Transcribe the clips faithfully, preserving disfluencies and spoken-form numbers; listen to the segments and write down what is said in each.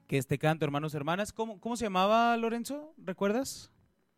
que este canto, hermanos, hermanas. ¿Cómo, cómo se llamaba, Lorenzo? ¿Recuerdas?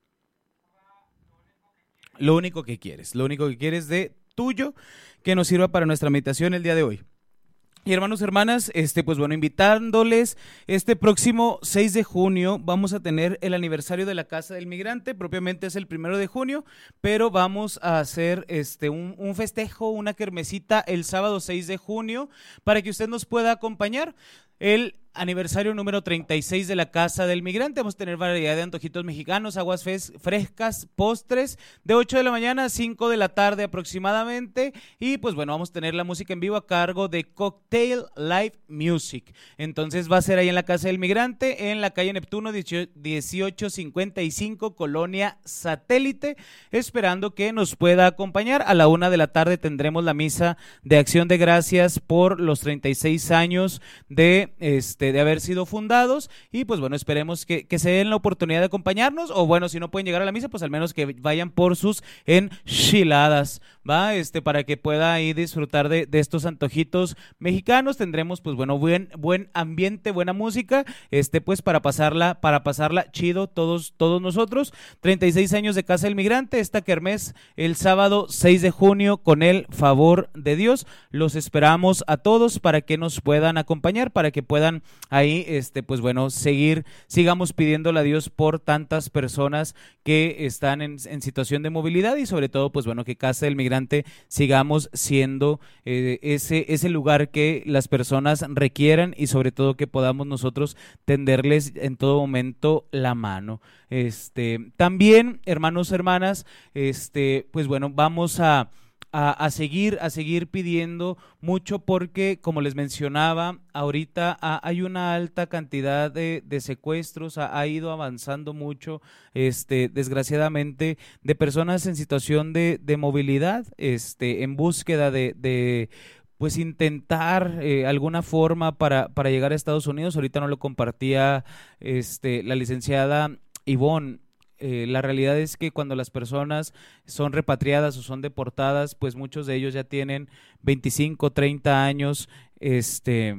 Lo único que quieres, lo único que quieres de tuyo que nos sirva para nuestra meditación el día de hoy. Y hermanos, hermanas, este, pues bueno, invitándoles, este próximo seis de junio vamos a tener el aniversario de la Casa del Migrante, propiamente es el primero de junio, pero vamos a hacer este, un, un festejo, una kermesita el sábado seis de junio para que usted nos pueda acompañar. El aniversario número treinta y seis de la Casa del Migrante. Vamos a tener variedad de antojitos mexicanos, aguas frescas, postres, de ocho de la mañana a cinco de la tarde aproximadamente. Y pues bueno, vamos a tener la música en vivo a cargo de Cocktail Live Music. Entonces va a ser ahí en la Casa del Migrante, en la calle Neptuno dieciocho cincuenta y cinco, Colonia Satélite, esperando que nos pueda acompañar. A la una de la tarde tendremos la misa de acción de gracias por los treinta y seis años de este de haber sido fundados, y pues bueno, esperemos que, que se den la oportunidad de acompañarnos, o bueno, si no pueden llegar a la misa, pues al menos que vayan por sus enchiladas, ¿va? Este, para que pueda ahí disfrutar de, de estos antojitos mexicanos. Tendremos pues bueno, buen, buen ambiente, buena música, este, pues para pasarla, para pasarla chido todos, todos nosotros. treinta y seis años de Casa del Migrante, esta kermés el sábado seis de junio, con el favor de Dios. Los esperamos a todos para que nos puedan acompañar, para que puedan ahí, este, pues bueno, seguir, sigamos pidiéndole a Dios por tantas personas que están en, en situación de movilidad, y sobre todo, pues bueno, que Casa del Migrante sigamos siendo eh, ese, ese lugar que las personas requieran, y sobre todo que podamos nosotros tenderles en todo momento la mano. Este, también, hermanos, hermanas, este, pues bueno, vamos a A, a seguir a seguir pidiendo mucho, porque como les mencionaba ahorita, a, hay una alta cantidad de, de secuestros, ha, ha ido avanzando mucho, este, desgraciadamente, de personas en situación de, de movilidad, este, en búsqueda de, de pues intentar eh, alguna forma para, para llegar a Estados Unidos. Ahorita no lo compartía este, la licenciada Ivonne. Eh, la realidad es que cuando las personas son repatriadas o son deportadas, pues muchos de ellos ya tienen veinticinco, treinta años. Este,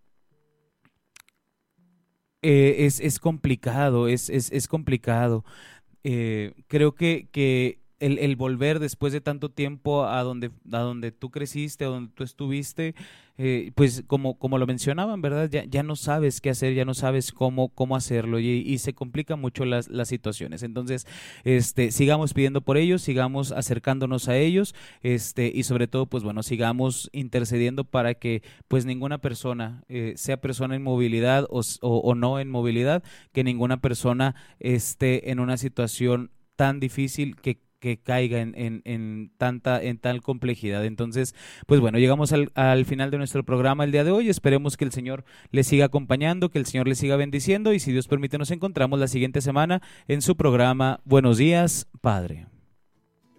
eh, es, es complicado, es, es, es complicado. Eh, creo que, que el, el volver después de tanto tiempo a donde, a donde tú creciste, a donde tú estuviste, eh, pues como, como lo mencionaban, ¿verdad? Ya, ya no sabes qué hacer, ya no sabes cómo, cómo hacerlo, y, y se complican mucho las, las situaciones. Entonces, este, sigamos pidiendo por ellos, sigamos acercándonos a ellos, este, y sobre todo, pues bueno, sigamos intercediendo para que pues ninguna persona, eh, sea persona en movilidad o, o, o no en movilidad, que ninguna persona esté en una situación tan difícil que que caiga en, en, en tanta en tal complejidad. Entonces, pues bueno, llegamos al, al final de nuestro programa el día de hoy. Esperemos que el Señor les siga acompañando, que el Señor les siga bendiciendo, y si Dios permite nos encontramos la siguiente semana en su programa Buenos Días, Padre.